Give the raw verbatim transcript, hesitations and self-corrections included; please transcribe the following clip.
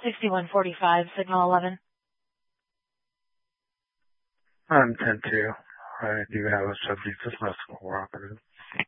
sixty-one forty-five, signal eleven. I'm ten two. I do have a subject that's less cooperative.